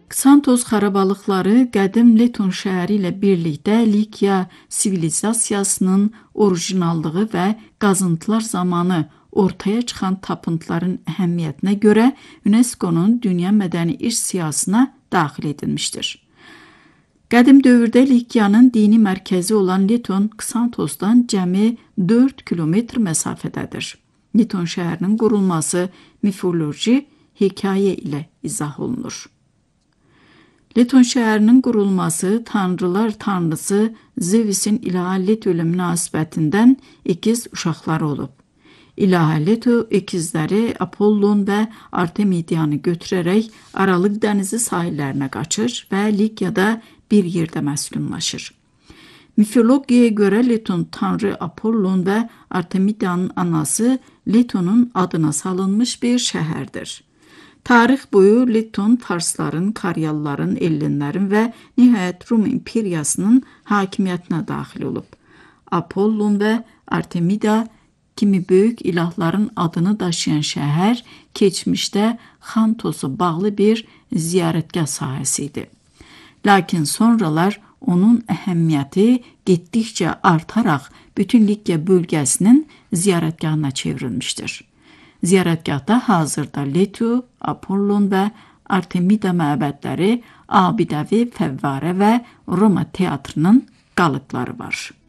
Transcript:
Ksantos xarabalıqları qədim Leton şəhəri ilə birlikdə Likya sivilizasiyasının orijinallığı və qazıntılar zamanı ortaya çıxan tapıntıların əhəmiyyətinə görə UNESCO-nun Dünya Mədəni İrs siyahısına daxil edilmişdir. Qədim dövrdə Likyanın dini mərkəzi olan Leton, Ksantosdan cəmi 4 kilometr məsafədədir. Leton şəhərinin qurulması mifoloji hekayə ilə izah olunur. Leton şəhərinin qurulması Tanrılar Tanrısı Zevisin İlaha Leto ilə münasibətindən ikiz uşaqları olub. İlaha Leto ikizləri Apollon və Artemidianı götürərək Aralıq dənizi sahillərinə qaçır və Likyada bir yerdə məskunlaşır. Mifologiyaya görə Leton Tanrı Apollon və Artemidianın anası Letonun adına salınmış bir şəhərdir. Tarix boyu Leton Farsların, Karyalıların, Ellinlərin və nihayət Rum imperiyasının hakimiyyətinə daxil olub. Apollon və Artemida kimi böyük ilahların adını daşıyan şəhər keçmişdə Xantos'a bağlı bir ziyarətgah sahəsi idi. Lakin sonralar onun əhəmiyyəti getdikcə artaraq bütün Likya bölgəsinin ziyarətgahına çevrilmişdir. Ziyarətgahda hazırda Leto, Apollon və Artemida məbədləri, abidəvi fəvvarə və Roma teatrının qalıqları var.